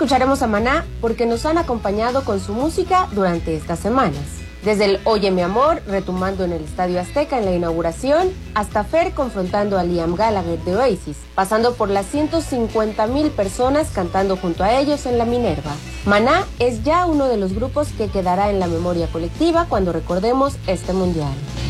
escucharemos a Maná porque nos han acompañado con su música durante estas semanas. Desde el Oye mi amor, retumbando en el Estadio Azteca en la inauguración, hasta Fer confrontando a Liam Gallagher de Oasis, pasando por las 150,000 personas cantando junto a ellos en la Minerva. Maná es ya uno de los grupos que quedará en la memoria colectiva cuando recordemos este mundial.